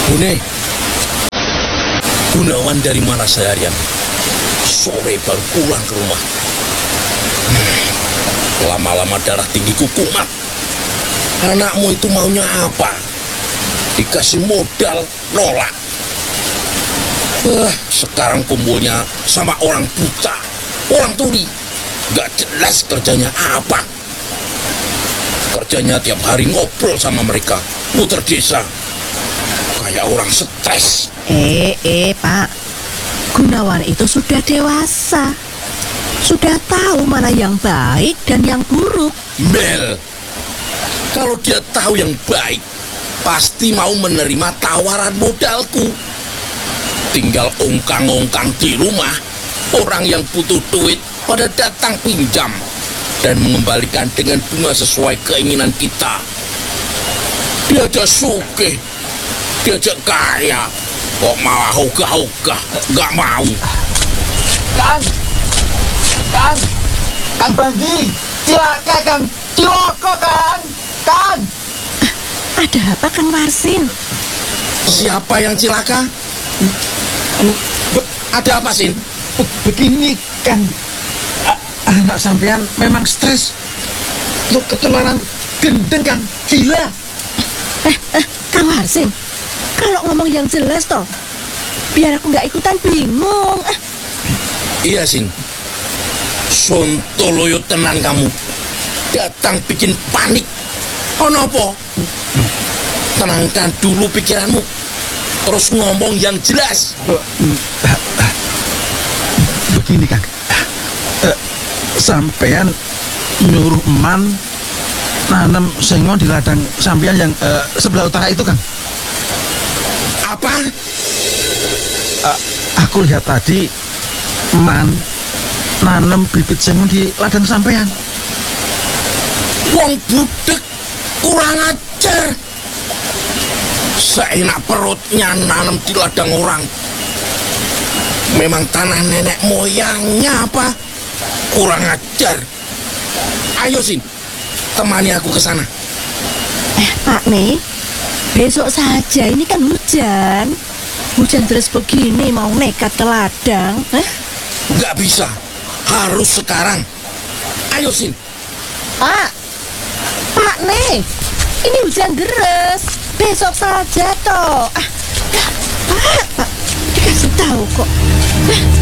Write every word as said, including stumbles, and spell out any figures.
Bune, Gunawan dari mana seharian? Sore baru pulang ke rumah. Lama-lama darah tinggiku kumat. Anakmu itu maunya apa? Dikasih modal, nolak. Uh, sekarang kumpulnya sama orang buta, orang tuli. Gak jelas kerjanya apa. Kerjanya tiap hari ngobrol sama mereka, muter desa. Kayak orang stres. Eh, eh, Pak. Gunawan itu sudah dewasa. Sudah tahu mana yang baik dan yang buruk. Mel, kalau dia tahu yang baik, pasti mau menerima tawaran modalku. Tinggal ongkang-ongkang di rumah, orang yang butuh duit pada datang pinjam dan mengembalikan dengan bunga sesuai keinginan kita. Dia aja sugih, dia aja kaya, kok malah ogah-ogah, gak mau. Kang, Kang, Kang Bandi, cilaka Kang, cilaka Kang, Kang. Ada apa, Kang Warsin? Siapa yang cilaka? Be- ada apa, Sin? Begini Kang, A- anak sampean memang stres. Lu ketularan gendeng Kang, gila. Eh, eh, Kang Warsin, kalau ngomong yang jelas toh, biar aku nggak ikutan bingung. Eh, Iya, Sin. Sontoloyo tenan kamu. Datang bikin panik. Oh, nopo? Tenangkan dulu pikiranmu. Terus ngomong yang jelas. Begini Kang, Eh, sampean nyuruh eman nanam sengon di ladang sampean yang eh, sebelah utara itu Kang. Apa? Eh, aku lihat tadi eman nanam bibit sengon di ladang sampean. Wong budek kurang ajar. Seenak perutnya nanam di ladang orang. Memang tanah nenek moyangnya apa? Kurang ajar. Ayo, Sin, temani aku ke sana. eh, Pak nih, besok saja. Ini kan hujan. Hujan terus begini mau nekat ke ladang. Eh, Nggak bisa, harus sekarang. Ayo, Sin. Pak, Pak nih, ini hujan deras. Besok saja toh. Ah, Pak, Pak, dikasih tahu kok. Eh,